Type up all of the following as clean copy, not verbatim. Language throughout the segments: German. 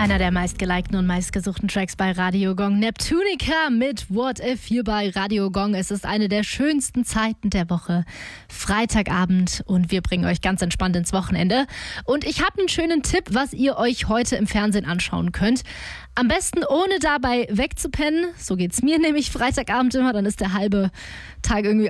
Einer der meistgelikten und meistgesuchten Tracks bei Radio Gong. Neptunica mit What If hier bei Radio Gong. Es ist eine der schönsten Zeiten der Woche. Freitagabend und wir bringen euch ganz entspannt ins Wochenende. Und ich habe einen schönen Tipp, was ihr euch heute im Fernsehen anschauen könnt. Am besten ohne dabei wegzupennen. So geht's mir nämlich Freitagabend immer. Dann ist der halbe Tag irgendwie,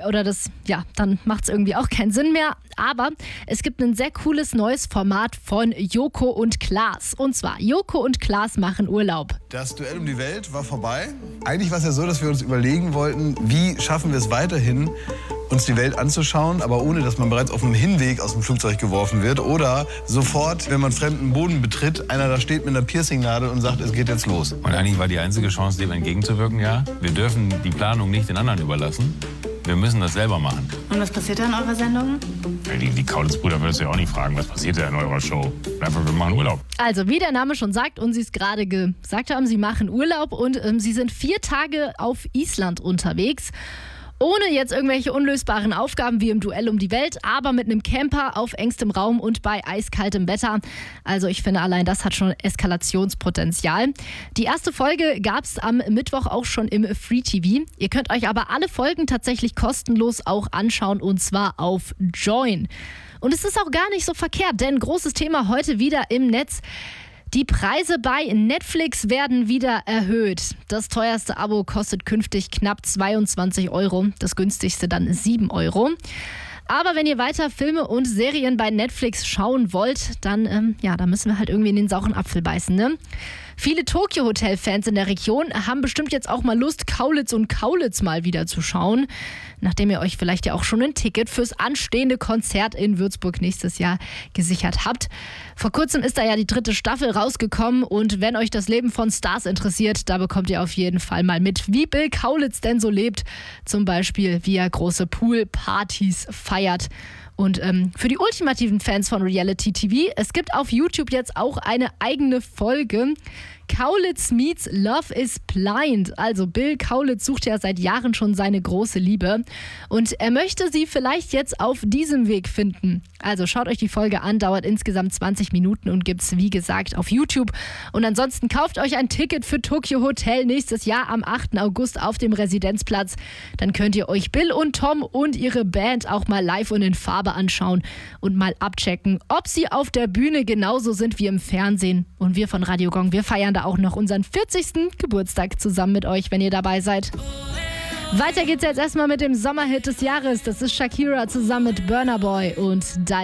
dann macht's irgendwie auch keinen Sinn mehr. Aber es gibt ein sehr cooles neues Format von Joko und Klaas. Und zwar Joko und Klaas machen Urlaub. Das Duell um die Welt war vorbei. Eigentlich war es ja so, dass wir uns überlegen wollten, wie schaffen wir es weiterhin, uns die Welt anzuschauen, aber ohne, dass man bereits auf dem Hinweg aus dem Flugzeug geworfen wird oder sofort, wenn man fremden Boden betritt, einer da steht mit einer Piercingnadel und sagt, es geht jetzt los. Und eigentlich war die einzige Chance, dem entgegenzuwirken, wir dürfen die Planung nicht den anderen überlassen. Wir müssen das selber machen. Und was passiert da in eurer Sendung? Die Kaulitz-Brüder würdest du ja auch nicht fragen, was passiert da in eurer Show. Einfach, wir machen Urlaub. Also, wie der Name schon sagt und sie es gerade gesagt haben, sie machen Urlaub und sie sind 4 Tage auf Island unterwegs. Ohne jetzt irgendwelche unlösbaren Aufgaben wie im Duell um die Welt, aber mit einem Camper auf engstem Raum und bei eiskaltem Wetter. Also ich finde, allein das hat schon Eskalationspotenzial. Die erste Folge gab es am Mittwoch auch schon im Free TV. Ihr könnt euch aber alle Folgen tatsächlich kostenlos auch anschauen und zwar auf Join. Und es ist auch gar nicht so verkehrt, denn großes Thema heute wieder im Netz. Die Preise bei Netflix werden wieder erhöht. Das teuerste Abo kostet künftig knapp 22 €, das günstigste dann 7 €. Aber wenn ihr weiter Filme und Serien bei Netflix schauen wollt, dann da müssen wir halt irgendwie in den sauren Apfel beißen, ne? Viele Tokyo-Hotel-Fans in der Region haben bestimmt jetzt auch mal Lust, Kaulitz und Kaulitz mal wieder zu schauen. Nachdem ihr euch vielleicht ja auch schon ein Ticket fürs anstehende Konzert in Würzburg nächstes Jahr gesichert habt. Vor kurzem ist da ja die 3. Staffel rausgekommen und wenn euch das Leben von Stars interessiert, da bekommt ihr auf jeden Fall mal mit, wie Bill Kaulitz denn so lebt. Zum Beispiel, wie er große Poolpartys feiert. Und für die ultimativen Fans von Reality TV, es gibt auf YouTube jetzt auch eine eigene Folge. Kaulitz meets Love is Blind. Also Bill Kaulitz sucht ja seit Jahren schon seine große Liebe und er möchte sie vielleicht jetzt auf diesem Weg finden. Also schaut euch die Folge an, dauert insgesamt 20 Minuten und gibt's wie gesagt auf YouTube. Und ansonsten kauft euch ein Ticket für Tokyo Hotel nächstes Jahr am 8. August auf dem Residenzplatz. Dann könnt ihr euch Bill und Tom und ihre Band auch mal live und in Farbe anschauen und mal abchecken, ob sie auf der Bühne genauso sind wie im Fernsehen. Und wir von Radio Gong, wir feiern da auch noch unseren 40. Geburtstag zusammen mit euch, wenn ihr dabei seid. Weiter geht's jetzt erstmal mit dem Sommerhit des Jahres. Das ist Shakira zusammen mit Burna Boy und Die